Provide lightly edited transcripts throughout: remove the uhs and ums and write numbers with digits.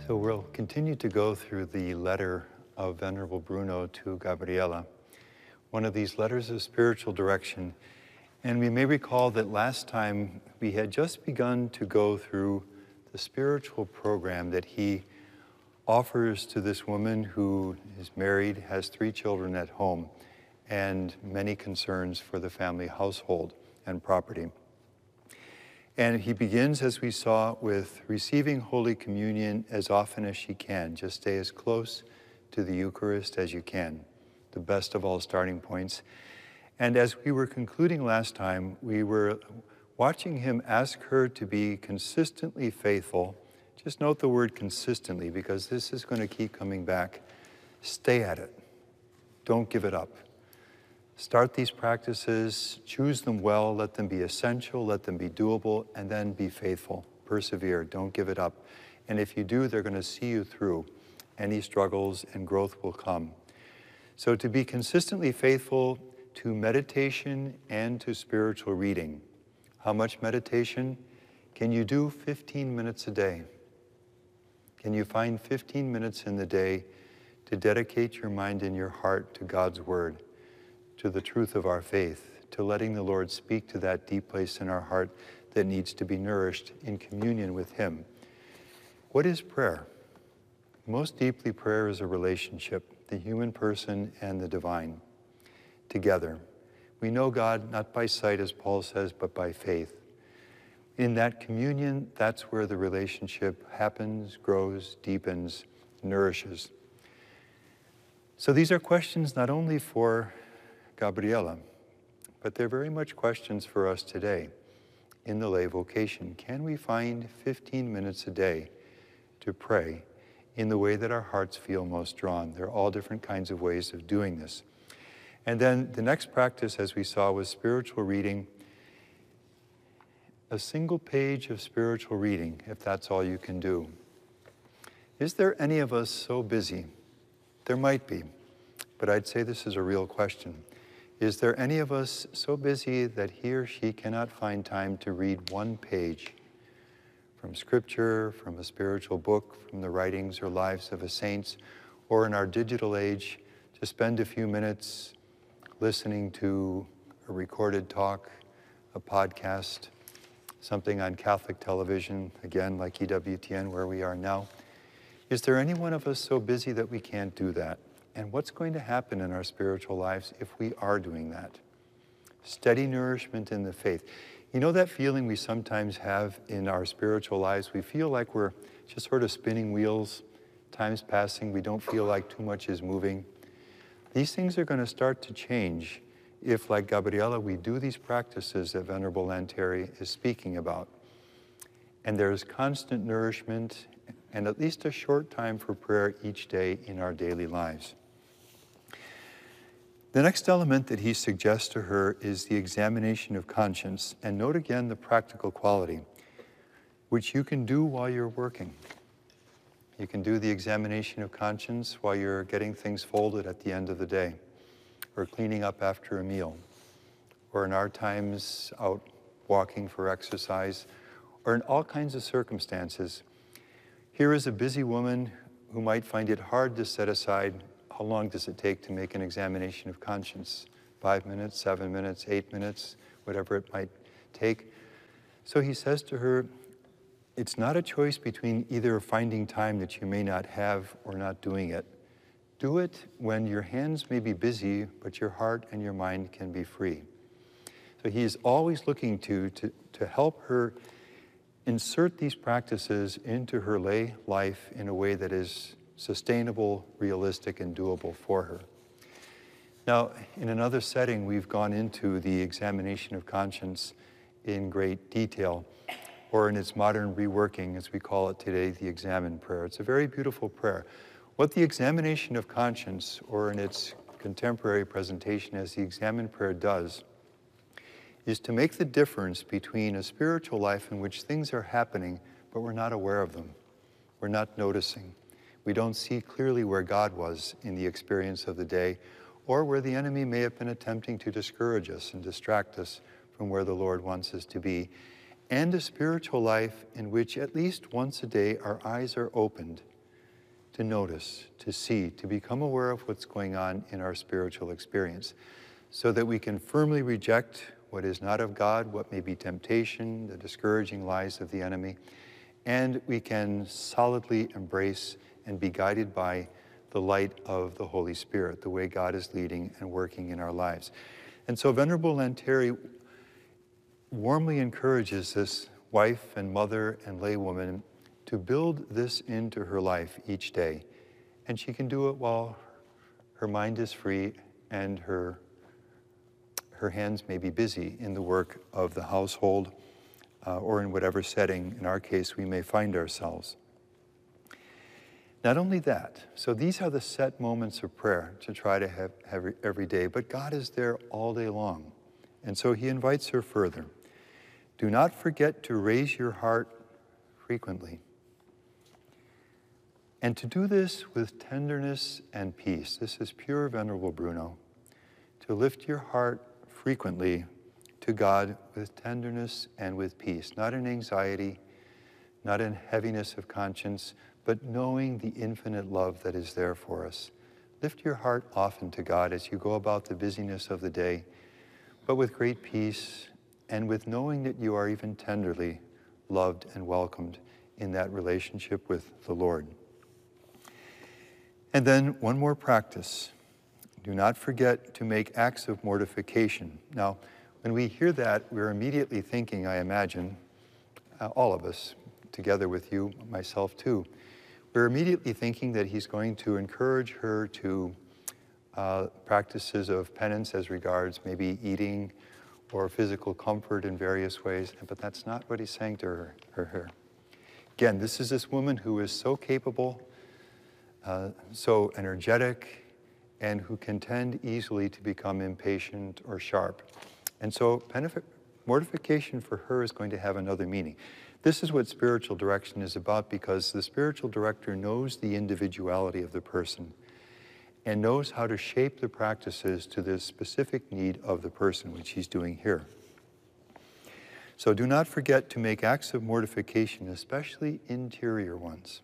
So we'll continue to go through the letter of Venerable Bruno to Gabriela, one of these letters of spiritual direction. And we may recall that last time we had just begun to go through the spiritual program that he offers to this woman who is married, has 3 children at home, and many concerns for the family household and property. And he begins, as we saw, with receiving Holy Communion as often as she can. Just stay as close to the Eucharist as you can, the best of all starting points. And as we were concluding last time, we were watching him ask her to be consistently faithful. Just note the word consistently, because this is going to keep coming back. Stay at it. Don't give it up. Start these practices, choose them well, let them be essential, let them be doable, and then be faithful. Persevere, don't give it up. And if you do, they're going to see you through. Any struggles and growth will come. So to be consistently faithful to meditation and to spiritual reading. How much meditation? Can you do 15 minutes a day? Can you find 15 minutes in the day to dedicate your mind and your heart to God's Word, to the truth of our faith, to letting the Lord speak to that deep place in our heart that needs to be nourished in communion with Him? What is prayer? Most deeply, prayer is a relationship, the human person and the divine together. We know God not by sight, as Paul says, but by faith. In that communion, that's where the relationship happens, grows, deepens, nourishes. So these are questions not only for Gabriela, but they're very much questions for us today in the lay vocation. Can we find 15 minutes a day to pray in the way that our hearts feel most drawn? There are all different kinds of ways of doing this. And then the next practice, as we saw, was spiritual reading. A single page of spiritual reading, if that's all you can do. Is there any of us so busy? There might be, but I'd say this is a real question. Is there any of us so busy that he or she cannot find time to read one page from Scripture, from a spiritual book, from the writings or lives of a saints, or in our digital age, to spend a few minutes listening to a recorded talk, a podcast, something on Catholic television, again, like EWTN, where we are now? Is there any one of us so busy that we can't do that? And what's going to happen in our spiritual lives if we are doing that? Steady nourishment in the faith. You know that feeling we sometimes have in our spiritual lives? We feel like we're just sort of spinning wheels, time's passing, we don't feel like too much is moving. These things are going to start to change if, like Gabriela, we do these practices that Venerable Lanteri is speaking about. And there's constant nourishment and at least a short time for prayer each day in our daily lives. The next element that he suggests to her is the examination of conscience. And note again the practical quality, which you can do while you're working. You can do the examination of conscience while you're getting things folded at the end of the day, or cleaning up after a meal, or in our times out walking for exercise, or in all kinds of circumstances. Here is a busy woman who might find it hard to set aside. How long does it take to make an examination of conscience? 5 minutes, 7 minutes, 8 minutes, whatever it might take. So he says to her, it's not a choice between either finding time that you may not have or not doing it. Do it when your hands may be busy, but your heart and your mind can be free. So he is always looking to help her insert these practices into her lay life in a way that is sustainable, realistic, and doable for her. Now, in another setting, we've gone into the examination of conscience in great detail, or in its modern reworking, as we call it today, the Examen prayer. It's a very beautiful prayer. What the examination of conscience, or in its contemporary presentation as the Examen prayer does, is to make the difference between a spiritual life in which things are happening, but we're not aware of them. We're not noticing. We don't see clearly where God was in the experience of the day, or where the enemy may have been attempting to discourage us and distract us from where the Lord wants us to be. and a spiritual life in which at least once a day our eyes are opened to notice, to see, to become aware of what's going on in our spiritual experience, so that we can firmly reject what is not of God, what may be temptation, the discouraging lies of the enemy, and we can solidly embrace and be guided by the light of the Holy Spirit, the way God is leading and working in our lives. And so Venerable Lanteri warmly encourages this wife and mother and laywoman to build this into her life each day. And she can do it while her mind is free and her hands may be busy in the work of the household or in whatever setting, in our case, we may find ourselves. Not only that, so these are the set moments of prayer to try to have every day, but God is there all day long. And so he invites her further. Do not forget to raise your heart frequently. And to do this with tenderness and peace. This is pure Venerable Bruno. To lift your heart frequently to God with tenderness and with peace, not in anxiety, not in heaviness of conscience, but knowing the infinite love that is there for us. Lift your heart often to God as you go about the busyness of the day, but with great peace and with knowing that you are even tenderly loved and welcomed in that relationship with the Lord. And then one more practice. Do not forget to make acts of mortification. Now, when we hear that, we're immediately thinking, I imagine, all of us, together with you, myself too, we're immediately thinking that he's going to encourage her to practices of penance as regards maybe eating or physical comfort in various ways, but that's not what he's saying to her. Again, this is this woman who is so capable, so energetic, and who can tend easily to become impatient or sharp. And so mortification for her is going to have another meaning. This is what spiritual direction is about, because the spiritual director knows the individuality of the person and knows how to shape the practices to the specific need of the person, which he's doing here. So do not forget to make acts of mortification, especially interior ones,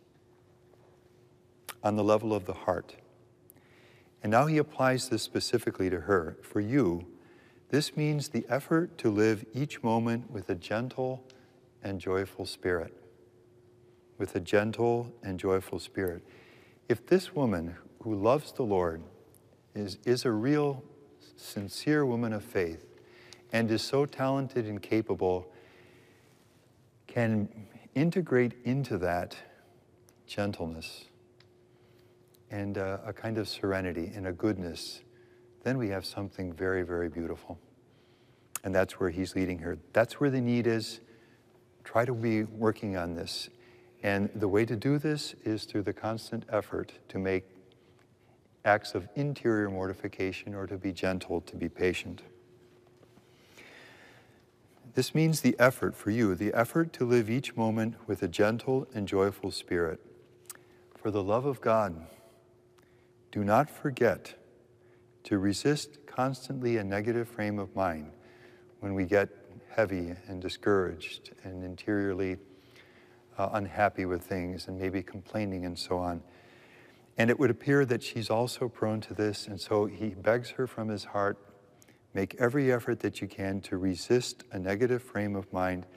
on the level of the heart. And now he applies this specifically to her. For you, this means the effort to live each moment with a gentle and joyful spirit. With a gentle and joyful spirit. If this woman who loves the Lord is a real, sincere woman of faith and is so talented and capable, can integrate into that gentleness and a kind of serenity and a goodness, then we have something very, very beautiful. And that's where he's leading her. That's where the need is. Try to be working on this. And the way to do this is through the constant effort to make acts of interior mortification, or to be gentle, to be patient. This means the effort for you, the effort to live each moment with a gentle and joyful spirit. For the love of God, do not forget to resist constantly a negative frame of mind when we get heavy and discouraged and interiorly unhappy with things and maybe complaining and so on. And it would appear that she's also prone to this, and so he begs her from his heart, make every effort that you can to resist a negative frame of mind